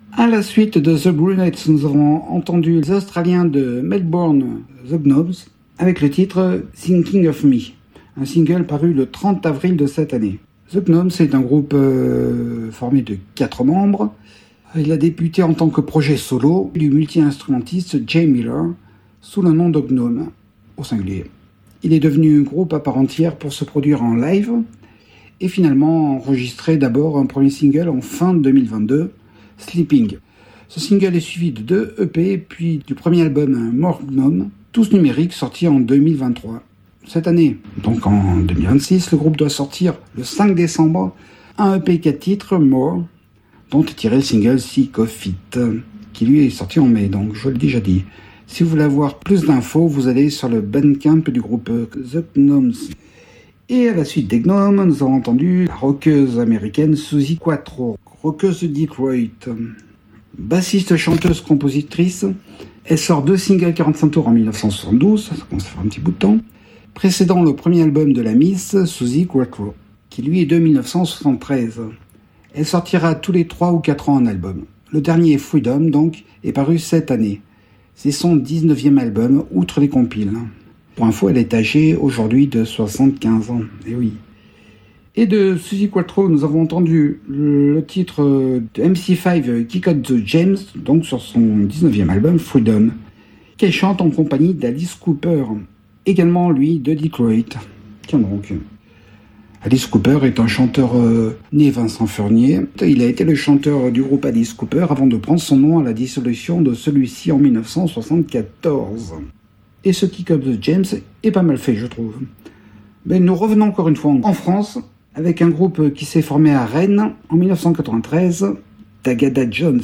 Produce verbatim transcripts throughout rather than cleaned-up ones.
À la suite de The Brunettes, nous avons entendu les Australiens de Melbourne, The Gnomes, avec le titre Thinking of Me, un single paru le trente avril de cette année. The Gnomes est un groupe euh, formé de quatre membres. Il a débuté en tant que projet solo du multi-instrumentiste Jay Miller sous le nom de Gnome, au singulier. Il est devenu groupe à part entière pour se produire en live et finalement enregistré d'abord un premier single en fin deux mille vingt-deux, Sleeping. Ce single est suivi de deux E P puis du premier album More Gnome, tous numériques, sorti en deux mille vingt-trois. Cette année, donc en deux mille vingt-six, le groupe doit sortir le cinq décembre un E P quatre titres, More, dont est tiré le single Sick of It, qui lui est sorti en mai, donc je l'ai déjà dit. Si vous voulez avoir plus d'infos, vous allez sur le Bandcamp du groupe The Gnomes. Et à la suite des Gnomes, nous avons entendu la rockeuse américaine Suzi Quatro, rockeuse de Detroit. Bassiste, chanteuse, compositrice, elle sort deux singles quarante-cinq tours en dix-neuf cent soixante-douze, ça commence à faire un petit bout de temps, précédant le premier album de la Miss, Suzi Quatro, qui lui est de dix-neuf cent soixante-treize. Elle sortira tous les trois ou quatre ans un album. Le dernier, Freedom, donc, est paru cette année. C'est son dix-neuvième album, outre les compiles. Pour info, elle est âgée aujourd'hui de soixante-quinze ans. Et oui. Et de Suzi Quatro, nous avons entendu le titre de M C cinq, Kick Out the James, donc sur son dix-neuvième album, Freedom, qu'elle chante en compagnie d'Alice Cooper, également lui de Detroit. Tiens donc. Alice Cooper est un chanteur euh, né Vincent Furnier. Il a été le chanteur du groupe Alice Cooper avant de prendre son nom à la dissolution de celui-ci en dix-neuf cent soixante-quatorze. Et ce Kick Up the James est pas mal fait, je trouve. Mais nous revenons encore une fois en France avec un groupe qui s'est formé à Rennes en dix-neuf cent quatre-vingt-treize, Tagada Jones.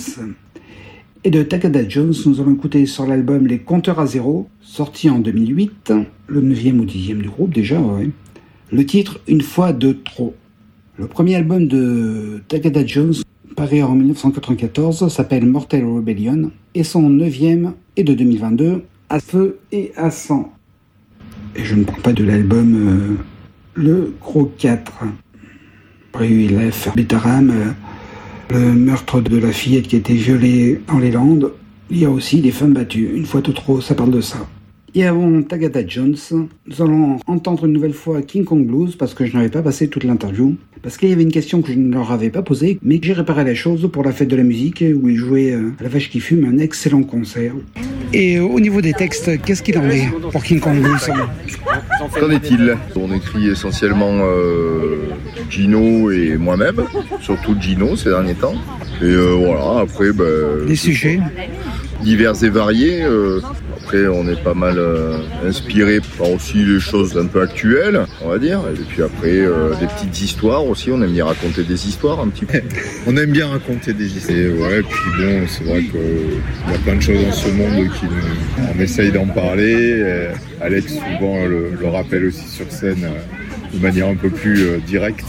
Et de Tagada Jones, nous allons écouter sur l'album Les Compteurs à Zéro, sorti en deux mille huit, le neuvième ou dixième du groupe déjà, ouais. Le titre Une fois de trop. Le premier album de Tagada Jones, paru en dix-neuf cent quatre-vingt-quatorze, s'appelle Mortal Rebellion, et son neuvième est de deux mille vingt-deux, À feu et à sang. Et je ne parle pas de l'album euh, Le Gros quatre. Après, il a fait Betaram, euh, le meurtre de la fillette qui a été violée dans les Landes. Il y a aussi des femmes battues. Une fois de trop, ça parle de ça. Et avant Tagada Jones, nous allons entendre une nouvelle fois King Kong Blues, parce que je n'avais pas passé toute l'interview, parce qu'il y avait une question que je ne leur avais pas posée, mais que j'ai réparé la chose pour la fête de la musique, où ils jouaient à la vache qui fume, un excellent concert. Et au niveau des textes, qu'est-ce qu'il en est pour King Kong Blues ? Qu'en est-il ? On écrit essentiellement euh, Gino et moi-même, surtout Gino ces derniers temps. Et euh, voilà, après... Bah, les sujets divers et variés. Euh, après, on est pas mal euh, inspiré par aussi les choses un peu actuelles, on va dire. Et puis après, euh, des petites histoires aussi. On aime bien raconter des histoires un petit peu. On aime bien raconter des histoires. Et ouais, puis bon, c'est vrai qu'il y a plein de choses dans ce monde qui nous... On essaye d'en parler. Et Alex, souvent, le, le rappelle aussi sur scène euh, de manière un peu plus euh, directe.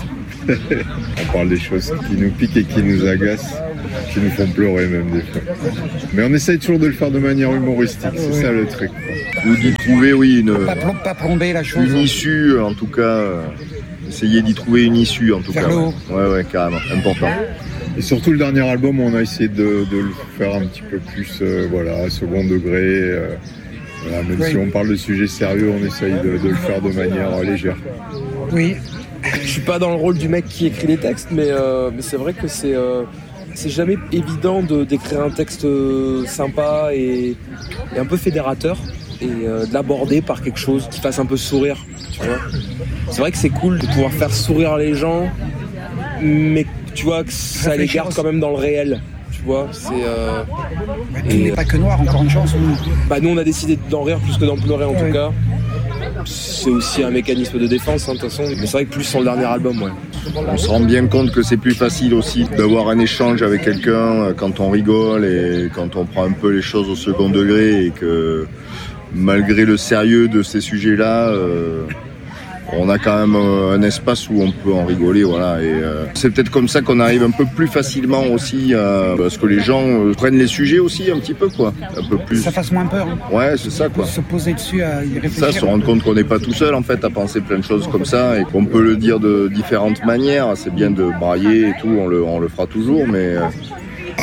On parle des choses qui nous piquent et qui nous agacent, qui nous font pleurer même des fois. Mais on essaye toujours de le faire de manière humoristique, c'est oui. Ça le truc. Ou d'y trouver, oui, une, pas, plom- pas plomber la chose. Une issue, en tout cas. Euh, essayer d'y trouver une issue, en tout Vers cas. Ouais. ouais, ouais, carrément, important. Et surtout le dernier album, on a essayé de, de le faire un petit peu plus, euh, voilà, second degré. Euh, voilà, même oui. Si on parle de sujets sérieux, on essaye de, de le faire de manière euh, légère. Oui. Je suis pas dans le rôle du mec qui écrit les textes, mais, euh, mais c'est vrai que c'est, euh, c'est jamais évident de, d'écrire un texte euh, sympa et, et un peu fédérateur et euh, de l'aborder par quelque chose qui fasse un peu sourire, tu vois. C'est vrai que c'est cool de pouvoir faire sourire les gens, mais tu vois que ça les garde quand même dans le réel. Tu vois, c'est. Euh, Tout n'est pas que noir, encore une chance. Bah nous on a décidé d'en rire plus que d'en pleurer en ouais. tout cas. C'est aussi un mécanisme de défense, hein, de toute façon. Mais c'est vrai que plus sur le dernier album, ouais. On se rend bien compte que c'est plus facile aussi d'avoir un échange avec quelqu'un quand on rigole et quand on prend un peu les choses au second degré et que malgré le sérieux de ces sujets-là, euh, on a quand même un espace où on peut en rigoler, voilà. Et euh, c'est peut-être comme ça qu'on arrive un peu plus facilement aussi, euh, parce que les gens euh, prennent les sujets aussi un petit peu, quoi. Un peu plus. Ça fasse moins peur. Hein. Ouais, c'est ça, quoi. Se poser dessus, à y réfléchir. Ça, se rendre compte qu'on n'est pas tout seul, en fait, à penser plein de choses comme ça et qu'on peut le dire de différentes manières. C'est bien de brailler et tout, on le, on le fera toujours, mais. Euh,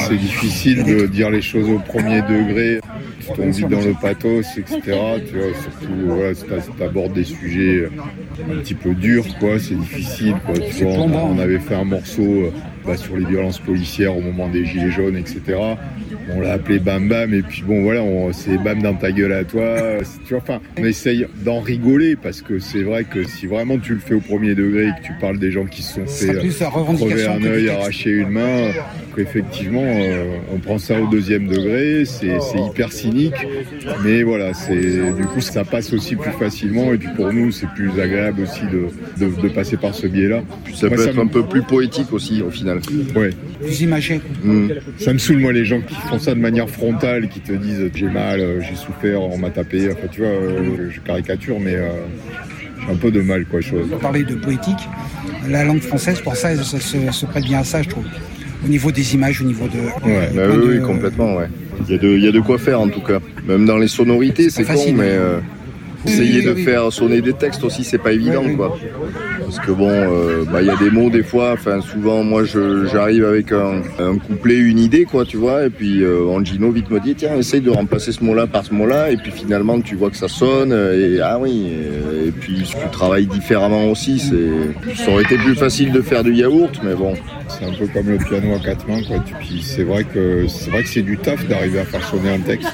c'est difficile de dire les choses au premier degré. Tu tombes vite dans le pathos, et cetera. Tu vois, surtout, voilà, si t'abordes des sujets un petit peu durs, quoi, c'est difficile, quoi. Tu vois, on, on avait fait un morceau bah, sur les violences policières au moment des Gilets jaunes, et cetera. On l'a appelé Bam Bam, et puis bon, voilà, on, c'est Bam dans ta gueule à toi. Tu vois, enfin, on essaye d'en rigoler, parce que c'est vrai que si vraiment tu le fais au premier degré et que tu parles des gens qui se sont fait crever un œil, arracher une main, effectivement, euh, on prend ça au deuxième degré, c'est, c'est hyper cynique, mais voilà, c'est, du coup, ça passe aussi plus facilement, et puis pour nous, c'est plus agréable aussi de, de, de passer par ce biais-là. Puis ça moi, peut ça être me... un peu plus poétique aussi, au final. Ouais. Plus imagé. Mmh. Ça me saoule, moi, les gens qui font ça de manière frontale, qui te disent j'ai mal, j'ai souffert, on m'a tapé, enfin, tu vois, euh, je caricature, mais euh, j'ai un peu de mal, quoi, chose. Pour parler de poétique, la langue française, pour ça, ça se, se prête bien à ça, je trouve. Au niveau des images, au niveau de... Ouais, bah oui, de, oui, complètement, ouais. Il y a de, il y a de quoi faire, en tout cas. Même dans les sonorités, c'est, c'est con, facile, mais... Euh, essayer de faire sonner des textes aussi, c'est pas évident, ouais, quoi. Parce que bon, euh, bah, y a des mots, des fois, enfin, souvent, moi, je, j'arrive avec un, un couplet, une idée, quoi, tu vois, et puis euh, Angino vite me dit, tiens, essaye de remplacer ce mot-là par ce mot-là, et puis finalement, tu vois que ça sonne, et ah oui, et, et puis tu travailles différemment aussi, c'est... Ça aurait été plus facile de faire du yaourt, mais bon. C'est un peu comme le piano à quatre mains, quoi. Puis c'est vrai que c'est vrai que c'est du taf d'arriver à faire sonner un texte.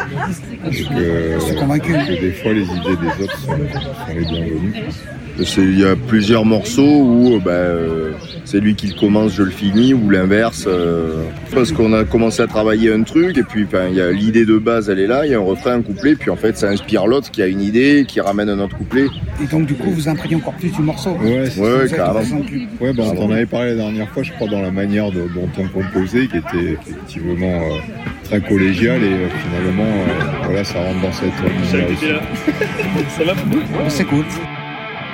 Et que, je suis convaincu. Que des fois les idées des autres sont, sont les bienvenues. Il y a plusieurs morceaux où bah, euh, c'est lui qui le commence, je le finis, ou l'inverse. Euh, parce qu'on a commencé à travailler un truc, et puis il y a l'idée de base, elle est là, il y a un refrain, un couplet, puis en fait ça inspire l'autre qui a une idée, qui ramène un autre couplet. Et donc du coup vous imprégnez encore plus du morceau. Ouais, c'est ouais, carrément. Ouais, bah, on en avait parlé la dernière fois, je crois, dans la manière de, dont on composait, qui était effectivement euh, très collégiale, et euh, finalement, euh, voilà, ça rentre dans cette ligne-là aussi. Ça va ? C'est cool.